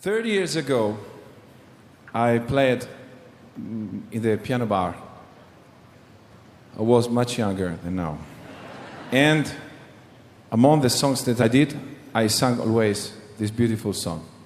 30 years ago, I played in the piano bar. I was much younger than now. And among the songs that I did, I sang always this beautiful song.